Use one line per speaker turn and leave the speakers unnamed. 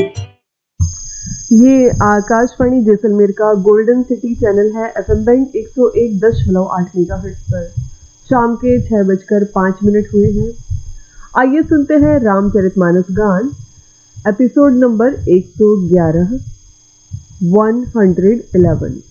ये आकाशवाणी जैसलमेर का golden city channel है। एफएम बैंक 101.8 मेगाहर्ट्ज पर शाम के 6:05 हुए हैं। आइए सुनते हैं रामचरितमानस गान, एपिसोड नंबर 111।